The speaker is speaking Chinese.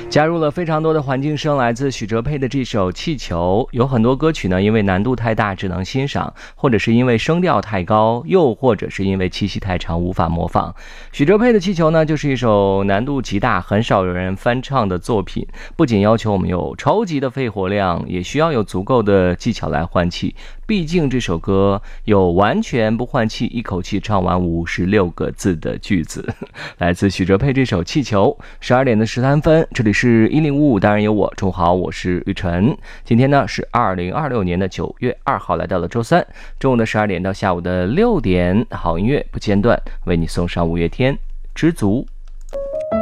加入了非常多的环境声，来自许哲佩的这首《气球》。有很多歌曲呢，因为难度太大只能欣赏，或者是因为声调太高，又或者是因为气息太长无法模仿。许哲佩的《气球》呢，就是一首难度极大、很少有人翻唱的作品，不仅要求我们有超级的肺活量，也需要有足够的技巧来换气。毕竟这首歌有完全不换气，一口气唱完56个字的句子。来自许哲佩这首《气球》，12点的13分，这里是1055，当然有我，中午好，我是玉晨。今天呢是2026年的9月2号，来到了周三，中午的12点到下午的6点，好音乐不间断，为你送上五月天《知足》。